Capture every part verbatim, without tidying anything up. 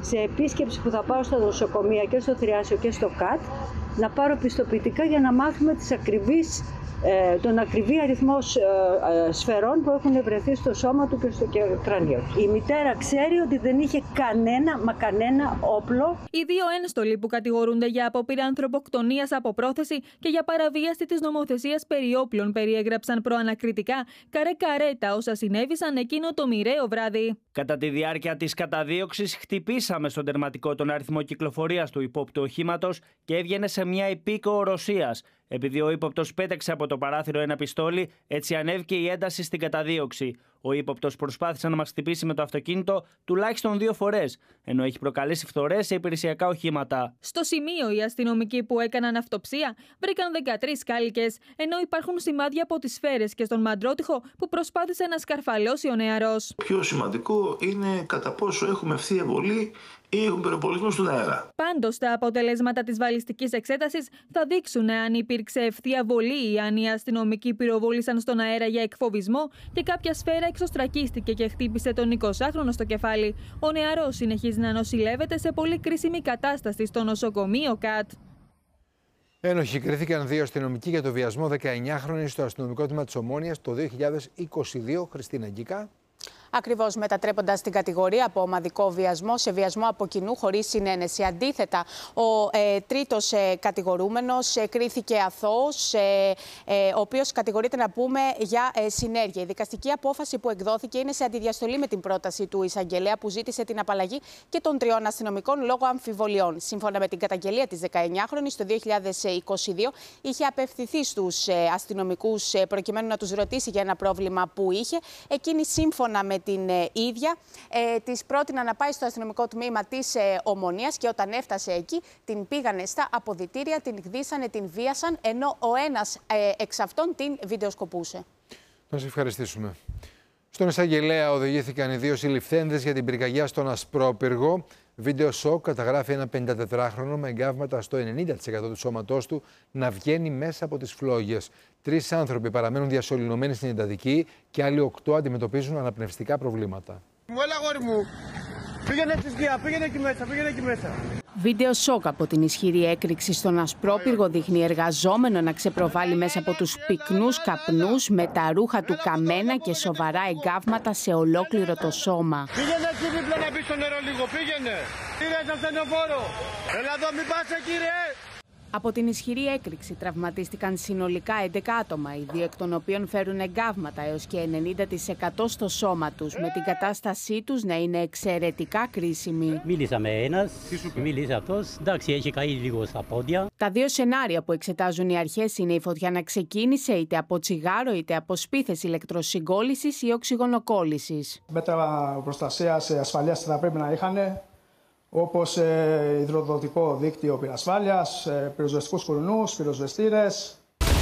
σε επίσκεψη που θα πάω στα νοσοκομεία και στο Θριάσιο και στο ΚΑΤ, να πάρω πιστοποιητικά για να μάθουμε τις ακριβείς, ε, τον ακριβή αριθμό ε, ε, σφαιρών που έχουν βρεθεί στο σώμα του και στο κρανίο. Η μητέρα ξέρει ότι δεν είχε κανένα, μα κανένα όπλο. Οι δύο ένστολοι που κατηγορούνται για απόπειρα ανθρωποκτονίας από πρόθεση και για παραβίαση της νομοθεσίας περί όπλων περιέγραψαν προανακριτικά καρέ-καρέ τα όσα συνέβησαν εκείνο το μοιραίο βράδυ. Κατά τη διάρκεια της καταδίωξης, χτυπήσαμε στον τερματικό τον αριθμό κυκλοφορίας του υπόπτου οχήματος και έβγαινε σε μια υπήκοο Ρωσίας. Επειδή ο ύποπτος πέταξε από το παράθυρο ένα πιστόλι, έτσι ανέβηκε η ένταση στην καταδίωξη. Ο ύποπτος προσπάθησε να μας χτυπήσει με το αυτοκίνητο τουλάχιστον δύο φορές, ενώ έχει προκαλέσει φθορές σε υπηρεσιακά οχήματα. Στο σημείο, οι αστυνομικοί που έκαναν αυτοψία βρήκαν δεκατρείς κάλικες, ενώ υπάρχουν σημάδια από τις σφαίρες και στον μαντρότυχο που προσπάθησε να σκαρφαλώσει ο νεαρός. Πιο σημαντικό είναι κατά πόσο έχουμε ευθεία βολή ή έχουμε πυροβολισμό στον αέρα. Πάντως, τα αποτελέσματα της βαλιστικής εξέτασης θα δείξουν αν υπήρξε ευθεία βολή ή αν οι αστυνομικοί πυροβόλησαν στον αέρα για εκφοβισμό και κάποια σφαίρα εξωστρακίστηκε και χτύπησε τον εικοσάχρονο στο κεφάλι. Ο νεαρός συνεχίζει να νοσηλεύεται σε πολύ κρίσιμη κατάσταση στο νοσοκομείο ΚΑΤ. Ένοχοι κρίθηκαν δύο αστυνομικοί για το βιασμό δεκαεννιάχρονης στο αστυνομικό τμήμα της Ομόνοιας το δύο χιλιάδες είκοσι δύο. Χριστίνα Γκίκα. Ακριβώς, μετατρέποντας την κατηγορία από ομαδικό βιασμό σε βιασμό από κοινού χωρίς συνένεση. Αντίθετα, ο ε, τρίτος ε, κατηγορούμενος ε, κρίθηκε αθώος, ε, ε, ο οποίος κατηγορείται, να πούμε, για ε, συνέργεια. Η δικαστική απόφαση που εκδόθηκε είναι σε αντιδιαστολή με την πρόταση του εισαγγελέα που ζήτησε την απαλλαγή και των τριών αστυνομικών λόγω αμφιβολιών. Σύμφωνα με την καταγγελία της δεκαεννιάχρονης, το δύο χιλιάδες είκοσι δύο είχε απευθυνθεί στους ε, αστυνομικούς ε, προκειμένου να τους ρωτήσει για ένα πρόβλημα που είχε. Εκείνη, σύμφωνα με την ε, ίδια, ε, της πρότεινα να πάει στο αστυνομικό τμήμα της ε, Ομονίας και όταν έφτασε εκεί την πήγανε στα αποδυτήρια, την εκδίσανε, την βίασαν, ενώ ο ένας ε, εξ αυτών την βιντεοσκοπούσε. Να σας ευχαριστήσουμε. Στον εισαγγελέα οδηγήθηκαν οι δύο συλληφθέντες για την πυρκαγιά στον Ασπρόπυργο. Βίντεο σοκ καταγράφει ένα πενηντατετράχρονο με εγκάβματα στο ενενήντα τοις εκατό του σώματός του να βγαίνει μέσα από τις φλόγες. Τρεις άνθρωποι παραμένουν διασωληνωμένοι στην εντατική και άλλοι οκτώ αντιμετωπίζουν αναπνευστικά προβλήματα. Έλα, αγόρι μου. Πήγαινε στη σκιά, πήγαινε εκεί μέσα, πήγαινε εκεί μέσα. Βίντεο σοκ από την ισχυρή έκρηξη στον Ασπρόπυργο δείχνει εργαζόμενο να ξεπροβάλλει μέσα από τους πυκνούς καπνούς με τα ρούχα του καμένα και σοβαρά εγκάβματα σε ολόκληρο το σώμα. Πήγαινε εκεί δίπλα να μπει στο νερό λίγο, πήγαινε. Πήγαινε στο ασθενοφόρο. Έλα εδώ, μην πας εκεί, ρε. Από την ισχυρή έκρηξη τραυματίστηκαν συνολικά έντεκα άτομα, οι δύο εκ των οποίων φέρουν εγκάβματα έως και ενενήντα τοις εκατό στο σώμα τους, με την κατάστασή τους να είναι εξαιρετικά κρίσιμη. Μίλησα με ένας, μίλησε αυτός, εντάξει, έχει καεί λίγο στα πόδια. Τα δύο σενάρια που εξετάζουν οι αρχές είναι η φωτιά να ξεκίνησε είτε από τσιγάρο είτε από σπίθες ηλεκτροσυγκόλλησης ή οξυγονοκόλλησης. Μέτρα προστασίας ασφαλείας θα πρέπει να είχαν, όπως ε, υδροδοτικό δίκτυο πυρασφάλειας, ε, πυροσβεστικούς κουρνούς, πυροσβεστήρες.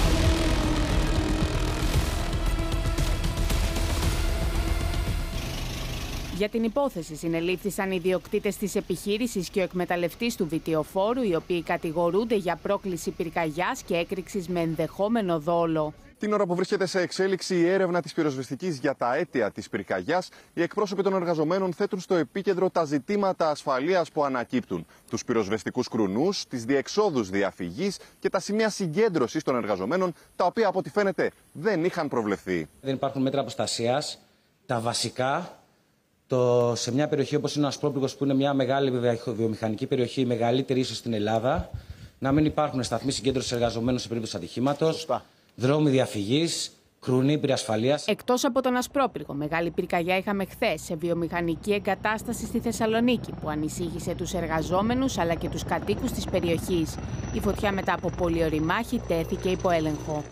Για την υπόθεση συνελήφθησαν οι ιδιοκτήτες της επιχείρησης και ο εκμεταλλευτής του βιτιοφόρου, οι οποίοι κατηγορούνται για πρόκληση πυρκαγιάς και έκρηξης με ενδεχόμενο δόλο. Την ώρα που βρίσκεται σε εξέλιξη η έρευνα της πυροσβεστικής για τα αίτια της πυρκαγιάς, οι εκπρόσωποι των εργαζομένων θέτουν στο επίκεντρο τα ζητήματα ασφαλείας που ανακύπτουν, τους πυροσβεστικούς κρουνούς, τις διεξόδους διαφυγής και τα σημεία συγκέντρωσης των εργαζομένων, τα οποία από ό,τι φαίνεται δεν είχαν προβλεφθεί. Δεν υπάρχουν μέτρα προστασίας. Τα βασικά, το, σε μια περιοχή όπως είναι ο Ασπρόπυργος, που είναι μια μεγάλη βιομηχανική περιοχή, η μεγαλύτερη ίσως στην Ελλάδα, να μην υπάρχουν σταθμοί συγκέντρωσης εργαζομένων σε περίπτωση ατυχήματος. Δρόμοι διαφυγής, κρουνοί πυρασφαλείας. Εκτός από τον Ασπρόπυργο, μεγάλη πυρκαγιά είχαμε χθες σε βιομηχανική εγκατάσταση στη Θεσσαλονίκη που ανησύχησε τους εργαζόμενους αλλά και τους κατοίκους της περιοχής. Η φωτιά μετά από πολλή μάχη τέθηκε υπό έλεγχο.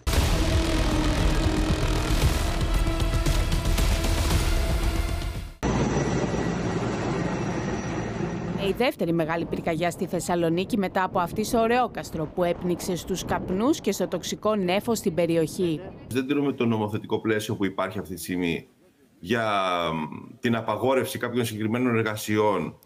Η δεύτερη μεγάλη πυρκαγιά στη Θεσσαλονίκη μετά από αυτή στο Ωρεόκαστρο που έπνιξε στους καπνούς και στο τοξικό νέφος στην περιοχή. Δεν τηρούμε το νομοθετικό πλαίσιο που υπάρχει αυτή τη στιγμή για την απαγόρευση κάποιων συγκεκριμένων εργασιών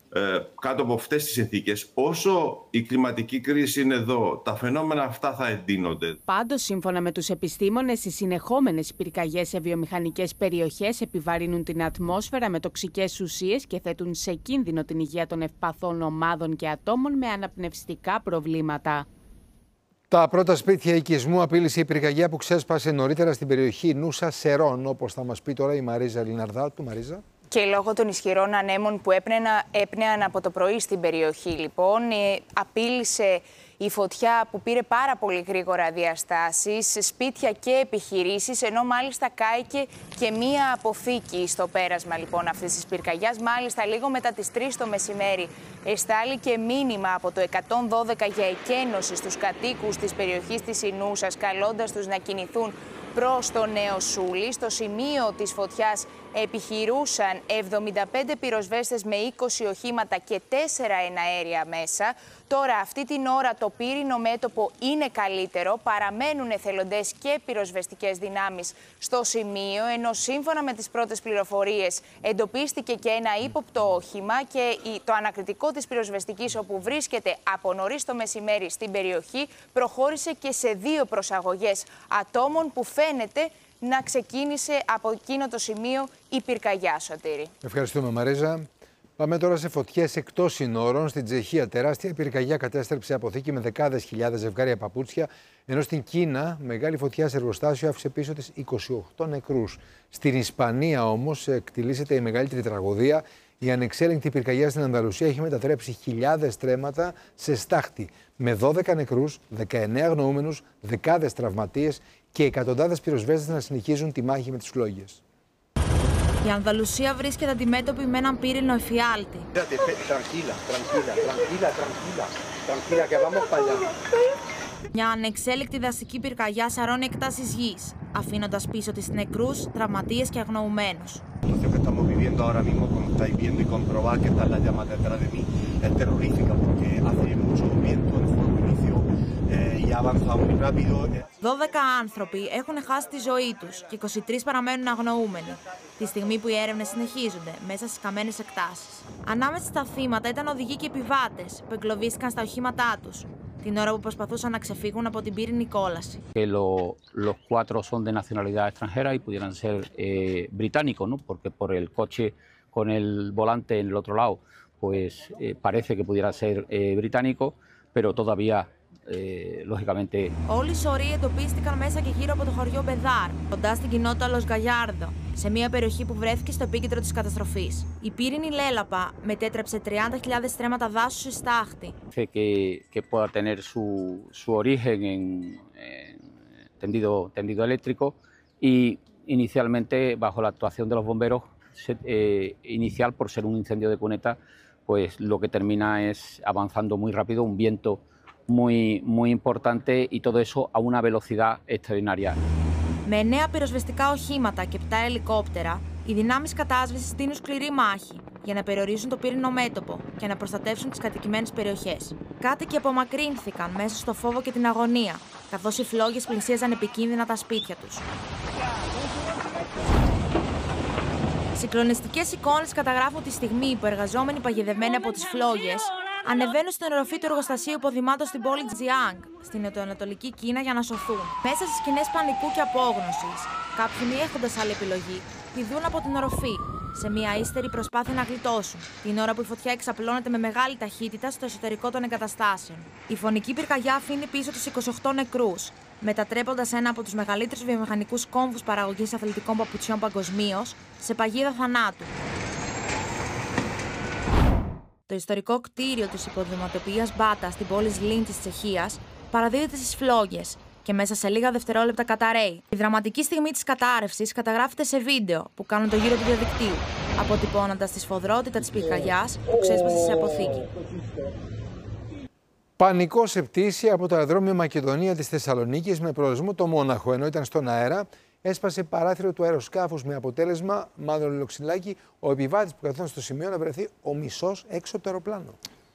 ε, κάτω από αυτές τις συνθήκες, όσο η κλιματική κρίση είναι εδώ, τα φαινόμενα αυτά θα εντείνονται. Πάντως, σύμφωνα με τους επιστήμονες, οι συνεχόμενες πυρκαγιές σε βιομηχανικές περιοχές επιβαρύνουν την ατμόσφαιρα με τοξικές ουσίες και θέτουν σε κίνδυνο την υγεία των ευπαθών ομάδων και ατόμων με αναπνευστικά προβλήματα. Τα πρώτα σπίτια οικισμού απείλησε η πυρκαγιά που ξέσπασε νωρίτερα στην περιοχή Νούσα Σερών, όπως θα μας πει τώρα η Μαρίζα Λιναρδάτου. Μαρίζα. Και λόγω των ισχυρών ανέμων που έπνεαν από το πρωί στην περιοχή, λοιπόν, απείλησε η φωτιά που πήρε πάρα πολύ γρήγορα διαστάσεις, σπίτια και επιχειρήσεις, ενώ μάλιστα κάηκε και μία αποθήκη στο πέρασμα λοιπόν αυτής της πυρκαγιάς. Μάλιστα λίγο μετά τις τρεις το μεσημέρι εστάληκε μήνυμα από το εκατόν δώδεκα για εκένωση στους κατοίκους της περιοχής της Ινούσας, καλώντας τους να κινηθούν προς το Νέο Σούλη. Στο σημείο της φωτιάς επιχειρούσαν εβδομήντα πέντε πυροσβέστες με είκοσι οχήματα και τέσσερα εναέρια μέσα. Τώρα αυτή την ώρα το πύρινο μέτωπο είναι καλύτερο, παραμένουν εθελοντές και πυροσβεστικές δυνάμεις στο σημείο, ενώ σύμφωνα με τις πρώτες πληροφορίες εντοπίστηκε και ένα ύποπτο όχημα και το ανακριτικό της πυροσβεστικής, όπου βρίσκεται από νωρίς το μεσημέρι στην περιοχή, προχώρησε και σε δύο προσαγωγές ατόμων που φαίνεται να ξεκίνησε από εκείνο το σημείο η πυρκαγιά, Σωτήρη. Ευχαριστούμε, Μαρίζα. Πάμε τώρα σε φωτιές εκτός συνόρων. Στην Τσεχία, τεράστια πυρκαγιά κατέστρεψε αποθήκη με δεκάδες χιλιάδες ζευγάρια παπούτσια, ενώ στην Κίνα, μεγάλη φωτιά σε εργοστάσιο άφησε πίσω της είκοσι οκτώ νεκρούς. Στην Ισπανία, όμως, εκτιλήσεται η μεγαλύτερη τραγωδία. Η ανεξέλεγκτη πυρκαγιά στην Ανδαλουσία έχει μετατρέψει χιλιάδες στρέμματα σε στάχτη, με δώδεκα νεκρούς, δεκαεννέα αγνοούμενους, δεκάδες τραυματίες και εκατοντάδες πυροσβέστες να συνεχίζουν τη μάχη με τις φλόγες. Η Ανδαλουσία βρίσκεται αντιμέτωπη με έναν πύρινο εφιάλτη. Μια ανεξέλεκτη δασική πυρκαγιά σαρώνει εκτάσεις γης, αφήνοντας πίσω της νεκρούς, τραυματίες και αγνοουμένους. δώδεκα άνθρωποι έχουν χάσει τη ζωή τους και είκοσι τρεις παραμένουν αγνοούμενοι, τη στιγμή που οι έρευνες συνεχίζονται μέσα στις καμένες εκτάσεις. Ανάμεσα στα θύματα ήταν οδηγοί και επιβάτες που εγκλωβίστηκαν στα οχήματά τους, την ώρα που προσπαθούσαν να ξεφύγουν από την πύρινη κόλαση. Lo, los cuatro son de nacionalidad extranjera y pudieran ser eh, británicos, ¿no? Porque por el coche con el volante en el otro lado, pues eh, parece que pudiera ser eh, británico, pero todavía Eh, lógicamente. Όλοι οι σωροί εντοπίστηκαν μέσα και γύρω από το χωριό Μπεδάρ, κοντά στην κοινότητα Λος Γκαγιάρδο, σε μια περιοχή που βρέθηκε στο επίκεντρο της καταστροφής. Η πύρινη λέλαπα μετέτρεψε τριάντα χιλιάδες στρέμματα δάσους σε στάχτη. Que, que pueda tener su, su origen en, en tendido, tendido eléctrico y inicialmente bajo la actuación de los bomberos se, eh, inicial por ser un incendio de cuneta, pues lo que termina es avanzando muy rápido, un viento Muy, muy importante y todo eso a una velocidad extraordinaria. Με νέα πυροσβεστικά οχήματα και επτά ελικόπτερα, οι δυνάμεις κατάσβεσης δίνουν σκληρή μάχη για να περιορίσουν το πύρινο μέτωπο και να προστατεύσουν τις κατοικημένες περιοχές. Κάτοικοι απομακρύνθηκαν μέσα στο φόβο και την αγωνία, καθώς οι φλόγες πλησίαζαν επικίνδυνα τα σπίτια τους. Συγκλονιστικές εικόνες καταγράφουν τη στιγμή που εργαζόμενοι παγιδευμένοι από τις φλόγες ανεβαίνουν στην οροφή του εργοστασίου υποδημάτων στην πόλη Τζιάνγκ, στην νοτιοανατολική Κίνα, για να σωθούν. Μέσα στις σκηνές πανικού και απόγνωσης, κάποιοι μη έχοντας άλλη επιλογή, πηδούν από την οροφή, σε μια ύστερη προσπάθεια να γλιτώσουν, την ώρα που η φωτιά εξαπλώνεται με μεγάλη ταχύτητα στο εσωτερικό των εγκαταστάσεων. Η φωνική πυρκαγιά αφήνει πίσω τους είκοσι οκτώ νεκρούς, μετατρέποντας ένα από τους μεγαλύτερους βιομηχανικούς κόμβους παραγωγής αθλητικών παπουτσιών παγκοσμίως σε παγίδα θανάτου. Το ιστορικό κτίριο της υποδηματοποιίας Μπάτα στην πόλη Σλίν της Τσεχίας παραδίδεται στις φλόγες και μέσα σε λίγα δευτερόλεπτα καταραίει. Η δραματική στιγμή της κατάρρευσης καταγράφεται σε βίντεο που κάνουν το γύρο του διαδικτύου, αποτυπώνοντας τη σφοδρότητα της πυρκαγιάς που ξέσπασε σε αποθήκη. Πανικό σε πτήση από το αεροδρόμιο Μακεδονία της Θεσσαλονίκης με προορισμό το Μόναχο, ενώ ήταν στον αέρα. Έσπασε παράθυρο του αεροσκάφους με αποτέλεσμα, Μάνο Λοξιλάκη, ο επιβάτης που καθόταν στο σημείο να βρεθεί ο μισός έξω από το αεροπλάνο. Και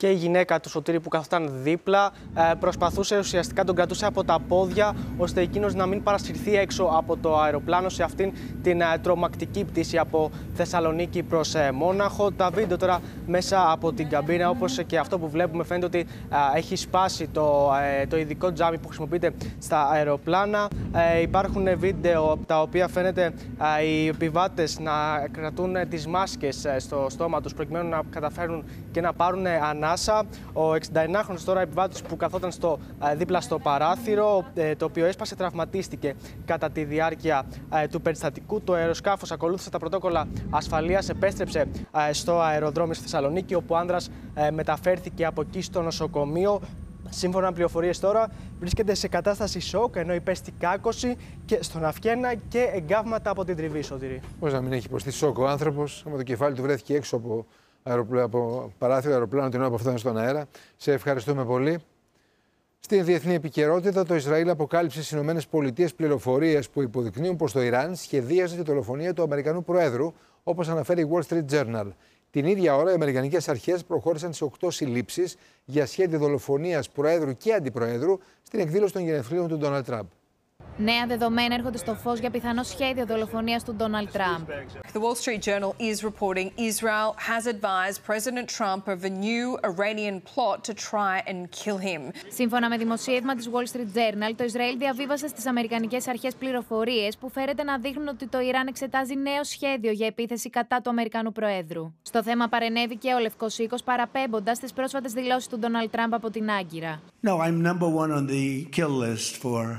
και η γυναίκα του Σωτήρη που καθόταν δίπλα προσπαθούσε ουσιαστικά, τον κρατούσε από τα πόδια ώστε εκείνος να μην παρασυρθεί έξω από το αεροπλάνο σε αυτήν την τρομακτική πτήση από Θεσσαλονίκη προς Μόναχο. Τα βίντεο τώρα μέσα από την καμπίνα, όπως και αυτό που βλέπουμε, φαίνεται ότι έχει σπάσει το, το ειδικό τζάμι που χρησιμοποιείται στα αεροπλάνα. Υπάρχουν βίντεο από τα οποία φαίνεται οι επιβάτες να κρατούν τις μάσκες στο στόμα τους προκειμένου να καταφέρουν και να πάρουν ανάσα. Ο εξηνταενάχρονος τώρα επιβάτης που καθόταν στο, δίπλα στο παράθυρο, το οποίο έσπασε, τραυματίστηκε κατά τη διάρκεια του περιστατικού. Το αεροσκάφος ακολούθησε τα πρωτόκολλα ασφαλείας, επέστρεψε στο αεροδρόμιο στη Θεσσαλονίκη, όπου ο άνδρας μεταφέρθηκε από εκεί στο νοσοκομείο. Σύμφωνα με πληροφορίες τώρα, βρίσκεται σε κατάσταση σοκ, ενώ υπέστη κάκωση και στον αυχένα και εγκάβματα από την τριβή, Σωτήρη. Πώς να μην έχει υποστεί σοκ ο άνθρωπος, άμα το κεφάλι του βρέθηκε έξω από, από παράθυρο αεροπλάνο την ώρα που φτάνει στον αέρα. Σε ευχαριστούμε πολύ. Στην διεθνή επικαιρότητα, το Ισραήλ αποκάλυψε στις ΗΠΑ πληροφορίες που υποδεικνύουν πως το Ιράν σχεδίαζε τη δολοφονία του Αμερικανού Προέδρου, όπως αναφέρει η Wall Street Journal. Την ίδια ώρα, οι Αμερικανικές αρχές προχώρησαν σε οκτώ συλλήψεις για σχέδιο δολοφονίας Προέδρου και Αντιπροέδρου στην εκδήλωση των γενεθλίων του Ντόναλντ Τραμπ. Νέα δεδομένα έρχονται στο φως για πιθανό σχέδιο δολοφονίας του Ντόναλντ Τραμπ. The Wall Street Journal is reporting Israel has advised President Trump of a new Iranian plot to try and kill him. Σύμφωνα με δημοσίευμα της Wall Street Journal, το Ισραήλ διαβίβασε στις Αμερικανικές αρχές πληροφορίες που φέρεται να δείχνουν ότι το Ιράν εξετάζει νέο σχέδιο για επίθεση κατά του Αμερικανού Προέδρου. Στο θέμα παρενέβη και ο Λευκός Οίκος, παραπέμποντας τις πρόσφατες δηλώσεις του Ντόναλντ Τραμπ από την Άγκυρα. No, I'm number one on the kill list for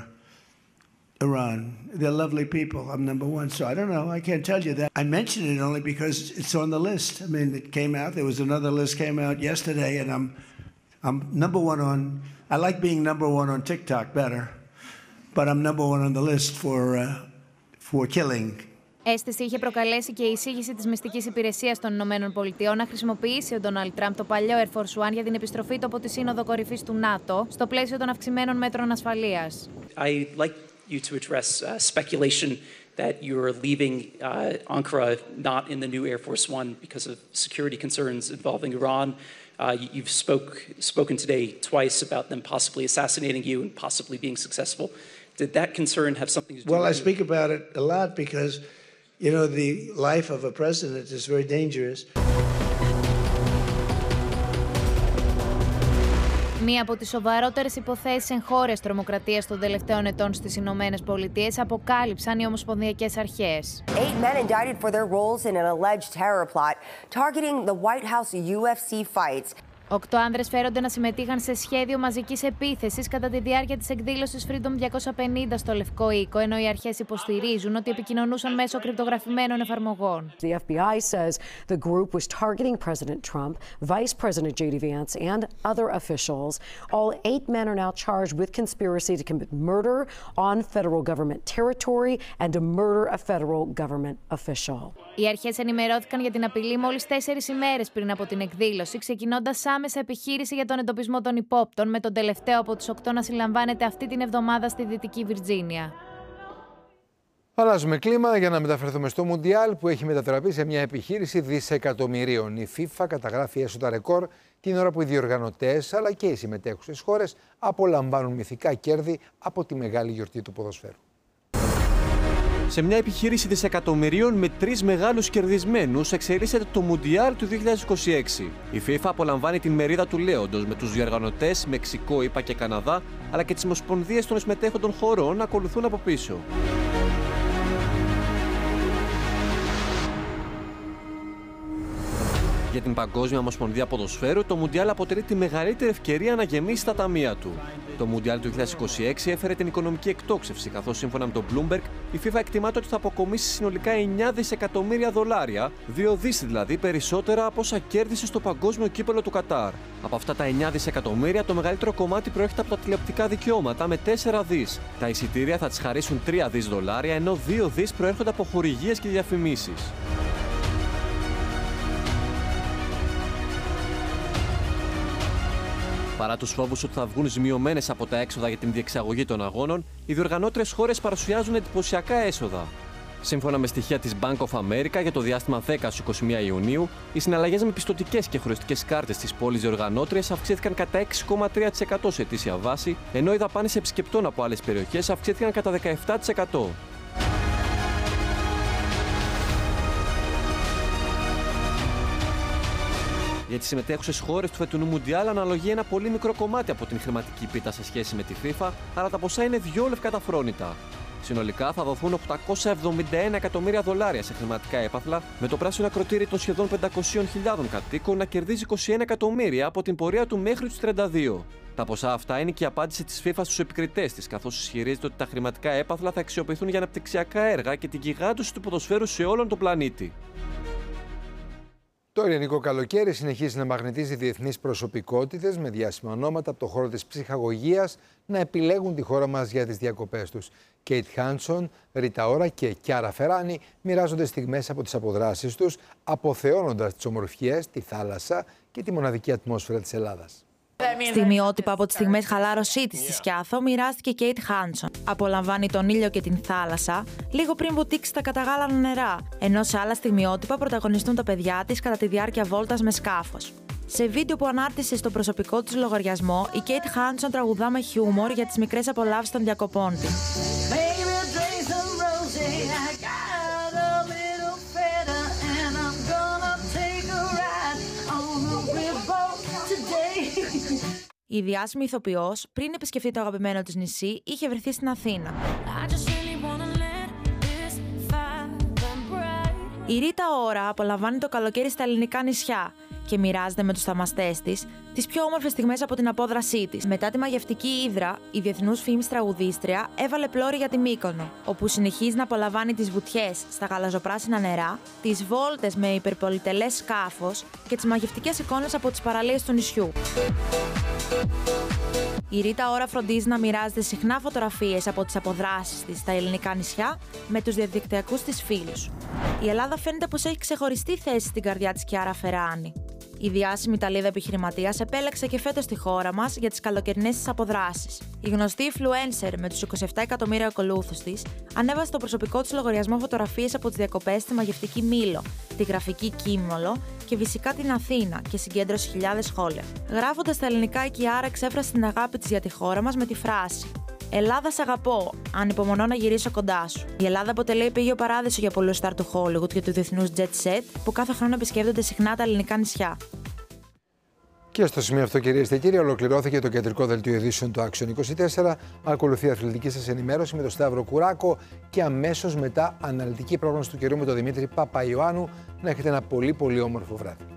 Iran. They're lovely people. I'm number one. So I don't know. I can't tell you that. I mention it only because it's on the list. I mean, it came out. There was another list came out yesterday, and I'm I'm number one on. I like being number one on TikTok better, but I'm number one on the list for uh, for killing. Αίσθηση είχε προκαλέσει και η εισήγηση της μυστικής υπηρεσίας των Ηνωμένων Πολιτειών να χρησιμοποιήσει ο Ντόναλντ Τραμπ το παλιό Air Force One για την επιστροφή του από τη Σύνοδο Κορυφής του ΝΑΤΟ στο πλαίσιο των αυξημένων μέτρων ασφαλείας. I like you to address uh, speculation that you're leaving uh, Ankara not in the new Air Force One because of security concerns involving Iran. Uh, you've spoke, spoken today twice about them possibly assassinating you and possibly being successful. Did that concern have something to do well, with it? Well, I speak about it a lot because, you know, the life of a president is very dangerous. Μία από τις σοβαρότερες υποθέσεις εγχώριας τρομοκρατίας των τελευταίων ετών στις Ηνωμένες Πολιτείες αποκάλυψαν οι ομοσπονδιακές αρχές. Eight men indicted for their roles in an alleged terror plot targeting the White House U F C fights. Οκτώ άνδρες φέρονται να συμμετείχαν σε σχέδιο μαζικής επίθεσης κατά τη διάρκεια της εκδήλωσης Freedom διακόσια πενήντα στο Λευκό Οίκο, ενώ οι αρχές υποστηρίζουν ότι επικοινωνούσαν μέσω κρυπτογραφημένων εφαρμογών. The F B I says the group was targeting President Trump, Vice President J D Vance, and other officials. All eight men are now charged with conspiracy to commit murder on federal government territory and to murder a federal government official. Οι αρχές ενημερώθηκαν για την απειλή μόλις τέσσερις ημέρες πριν από την εκδήλωση, ξεκινώντας άμεσα επιχείρηση για τον εντοπισμό των υπόπτων, με τον τελευταίο από τους οκτώ να συλλαμβάνεται αυτή την εβδομάδα στη Δυτική Βιρτζίνια. Αλλάζουμε κλίμα για να μεταφερθούμε στο Μουντιάλ, που έχει μετατραπεί σε μια επιχείρηση δισεκατομμυρίων. Η FIFA καταγράφει έσοδα ρεκόρ την ώρα που οι διοργανωτές αλλά και οι συμμετέχουσες χώρες απολαμβάνουν μυθικά κέρδη από τη μεγάλη γιορτή του ποδοσφαίρου. Σε μια επιχείρηση δισεκατομμυρίων με τρεις μεγάλους κερδισμένους εξελίσσεται το Μουντιάλ του δύο χιλιάδες είκοσι έξι. Η FIFA απολαμβάνει την μερίδα του λέοντος, με τους διοργανωτές Μεξικό, ΗΠΑ και Καναδά, αλλά και τις ομοσπονδίες των συμμετέχοντων χωρών να ακολουθούν από πίσω. Για την Παγκόσμια Ομοσπονδία Ποδοσφαίρου, το Μουντιάλ αποτελεί τη μεγαλύτερη ευκαιρία να γεμίσει τα ταμεία του. Το Μουντιάλ του δύο χιλιάδες είκοσι έξι έφερε την οικονομική εκτόξευση, καθώς σύμφωνα με το Bloomberg, η FIFA εκτιμάται ότι θα αποκομίσει συνολικά εννιά δισεκατομμύρια δολάρια, δύο δις δηλαδή περισσότερα από όσα κέρδισε στο παγκόσμιο κύπελλο του Κατάρ. Από αυτά τα εννιά δισεκατομμύρια, το μεγαλύτερο κομμάτι προέρχεται από τα τηλεοπτικά δικαιώματα με τέσσερα δις. Τα εισιτήρια θα τις χαρίσουν τρία δις δολάρια, ενώ δύο δις προέρχονται από χορηγίες και διαφημίσεις. Παρά τους φόβους ότι θα βγουν ζημιωμένες από τα έξοδα για την διεξαγωγή των αγώνων, οι διοργανώτριες χώρες παρουσιάζουν εντυπωσιακά έσοδα. Σύμφωνα με στοιχεία της Bank of America για το διάστημα δέκα στους είκοσι μία Ιουνίου, οι συναλλαγές με πιστωτικές και χρεωστικές κάρτες της πόλης διοργανώτριας αυξήθηκαν κατά έξι κόμμα τρία τοις εκατό σε ετήσια βάση, ενώ οι δαπάνες επισκεπτών από άλλες περιοχές αυξήθηκαν κατά δεκαεπτά τοις εκατό. Για τις συμμετέχουσες χώρες του φετινού Μουντιάλ αναλογεί ένα πολύ μικρό κομμάτι από την χρηματική πίτα σε σχέση με τη FIFA, αλλά τα ποσά είναι δυο λευκά τα φρόνητα. Συνολικά θα δοθούν οκτακόσια εβδομήντα ένα εκατομμύρια δολάρια σε χρηματικά έπαθλα, με το πράσινο ακροτήρι των σχεδόν πεντακοσίων χιλιάδων κατοίκων να κερδίζει είκοσι ένα εκατομμύρια από την πορεία του μέχρι τους τριάντα δύο. Τα ποσά αυτά είναι και η απάντηση της FIFA στους επικριτές της, καθώς ισχυρίζεται ότι τα χρηματικά έπαθλα θα αξιοποιηθούν για αναπτυξιακά έργα και την γιγάντωση του ποδοσφαίρου σε όλον τον πλανήτη. Το ελληνικό καλοκαίρι συνεχίζει να μαγνητίζει διεθνείς προσωπικότητες με διάσημα ονόματα από το χώρο της ψυχαγωγίας να επιλέγουν τη χώρα μας για τις διακοπές τους. Κέιτ Χάνσον, Ρίτα Όρα και Κιάρα Φεράνη μοιράζονται στιγμές από τις αποδράσεις τους, αποθεώνοντας τις ομορφιές, τη θάλασσα και τη μοναδική ατμόσφαιρα της Ελλάδας. Στιγμιότυπα από τις στιγμές χαλάρωσή της στη Σκιάθο μοιράστηκε Κέιτ Χάνσον. Απολαμβάνει τον ήλιο και την θάλασσα λίγο πριν βουτήξει τα καταγάλανα νερά, ενώ σε άλλα στιγμιότυπα πρωταγωνιστούν τα παιδιά της κατά τη διάρκεια βόλτας με σκάφος. Σε βίντεο που ανάρτησε στο προσωπικό της λογαριασμό, η Κέιτ Χάνσον τραγουδά με χιούμορ για τις μικρές απολαύσεις των διακοπών της. Η διάσημη ηθοποιός, πριν επισκεφτεί το αγαπημένο της νησί, είχε βρεθεί στην Αθήνα. Η Ρίτα Όρα απολαμβάνει το καλοκαίρι στα ελληνικά νησιά και μοιράζεται με τους θαυμαστές της τις πιο όμορφες στιγμές από την απόδρασή της. Μετά τη μαγευτική ύδρα, η διεθνούς φήμης τραγουδίστρια έβαλε πλώρη για τη Μύκονο, όπου συνεχίζει να απολαμβάνει τις βουτιές στα γαλαζοπράσινα νερά, τις βόλτες με υπερπολιτελές σκάφος και τις μαγευτικές εικόνες από τις παραλίες του νησιού. Η Ρίτα Όρα φροντίζει να μοιράζεται συχνά φωτογραφίες από τις αποδράσεις της στα ελληνικά νησιά με τους διαδικτυακούς της φίλους. Η Ελλάδα φαίνεται πως έχει ξεχωριστή θέση στην καρδιά της Κιάρα Φεράνη. Η διάσημη Ιταλίδα επιχειρηματίας επέλεξε και φέτος τη χώρα μας για τις καλοκαιρινές της αποδράσεις. Η γνωστή influencer με τους είκοσι επτά εκατομμύρια ακολούθους της ανέβασε στο προσωπικό της λογαριασμό φωτογραφίες από τις διακοπές στη μαγευτική Μήλο, τη γραφική Κίμολο και φυσικά την Αθήνα και συγκέντρωσε χιλιάδες σχόλια. Γράφοντας στα ελληνικά, η Κιάρα εξέφρασε την αγάπη της για τη χώρα μας με τη φράση «Ελλάδα, σ' αγαπώ, ανυπομονώ να γυρίσω κοντά σου». Η Ελλάδα αποτελεί επίγειο παράδεισο για πολλούς στάρ του Hollywood και του διεθνούς jet set που κάθε χρόνο επισκέπτονται συχνά τα ελληνικά νησιά. Και στο σημείο αυτό, κυρίες και κύριοι, ολοκληρώθηκε το κεντρικό δελτίο ειδήσεων του Action είκοσι τέσσερα. Ακολουθεί αθλητική σας ενημέρωση με τον Σταύρο Κουράκο και αμέσως μετά αναλυτική πρόγνωση του καιρού με τον Δημήτρη Παπαϊωάννου. Να έχετε ένα πολύ πολύ όμορφο βράδυ.